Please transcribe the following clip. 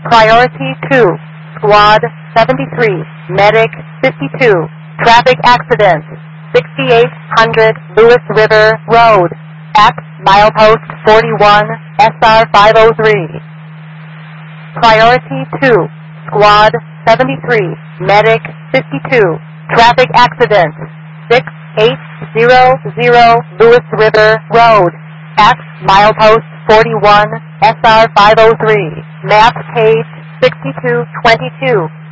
Priority 2, Squad 73, Medic 52, Traffic Accident, 6800 Lewis River Road, at milepost 41, SR 503. Priority 2, Squad 73, Medic 52, Traffic Accident, 6800 Lewis River Road, at milepost 41, SR 503, map page 6222.